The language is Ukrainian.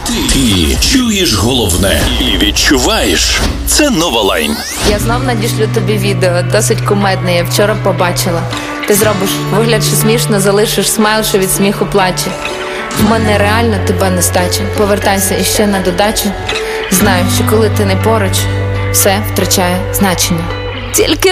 Ти чуєш головне і відчуваєш. Це Нова Лайн. Я знов надішлю тобі відео, досить кумедне, я вчора побачила. Ти зробиш вигляд, що смішно, залишиш смайл, що від сміху плаче. В мене реально тебе нестача. Повертайся іще на додачу. Знаю, що коли ти не поруч, все втрачає значення. Тільки